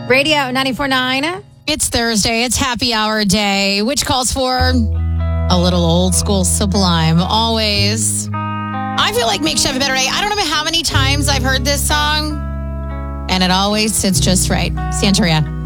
Radio 94.9. It's Thursday. It's happy hour day, which calls for a little old school Sublime. Always. I feel like makes you have a better day. I don't know how many times I've heard this song, and it always sits just right. Santeria.